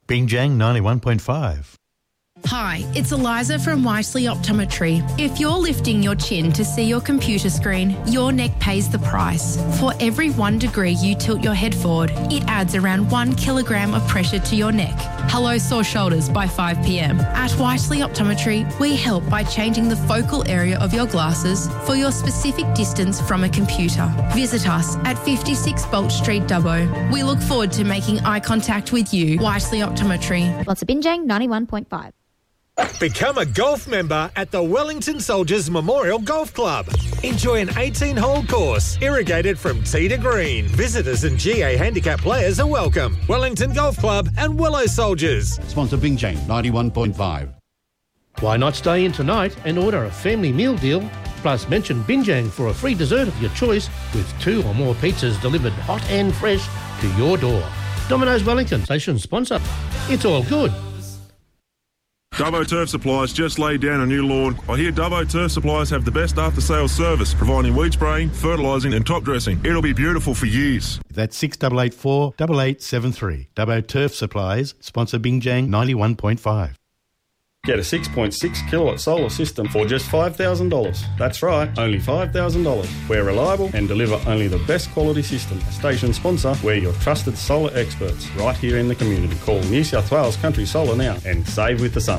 Bingjang 91.5. Hi, it's Eliza from Wisely Optometry. If you're lifting your chin to see your computer screen, your neck pays the price. For every 1 degree you tilt your head forward, it adds around 1 kilogram of pressure to your neck. Hello, sore shoulders by 5 p.m. At Wisely Optometry, we help by changing the focal area of your glasses for your specific distance from a computer. Visit us at 56 Bolt Street, Dubbo. We look forward to making eye contact with you. Wisely Optometry. Lots of Bingjang 91.5. Become a golf member at the Wellington Soldiers Memorial Golf Club. Enjoy an 18-hole course, irrigated from tee to green. Visitors and GA handicap players are welcome. Wellington Golf Club and Willow Soldiers. Sponsor Bingjang 91.5. Why not stay in tonight and order a family meal deal? Plus mention Bingjang for a free dessert of your choice with 2 or more pizzas delivered hot and fresh to your door. Domino's Wellington, station sponsor. It's all good. Dubbo Turf Supplies just laid down a new lawn. I hear Dubbo Turf Supplies have the best after-sales service, providing weed spraying, fertilising and top dressing. It'll be beautiful for years. That's 6884 8873. Dubbo Turf Supplies, sponsor Bingjang 91.5. Get a 6.6 kilowatt solar system for just $5,000. That's right, only $5,000. We're reliable and deliver only the best quality system. Station sponsor, we're your trusted solar experts right here in the community. Call New South Wales Country Solar now and save with the sun.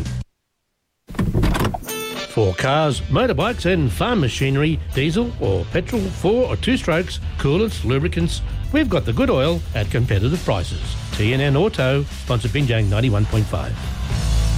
For cars, motorbikes and farm machinery, diesel or petrol, 4 or 2 strokes, coolants, lubricants, we've got the good oil at competitive prices. TNN Auto, sponsor Bingjang 91.5.